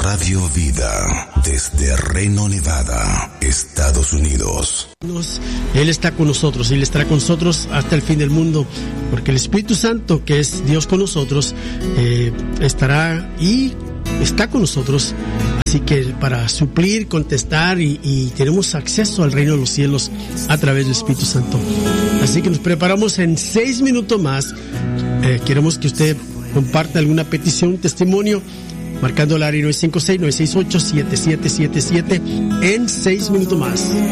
Radio Vida, desde Reno, Nevada, Estados Unidos. Él está con nosotros y Él estará con nosotros hasta el fin del mundo, porque el Espíritu Santo, que es Dios con nosotros, estará y está con nosotros. Así que para suplir, contestar y tenemos acceso al reino de los cielos a través del Espíritu Santo. Así que nos preparamos en 6 minutos más. Queremos que usted comparte alguna petición, un testimonio, marcando el área 956-968-7777 en 6 minutos más.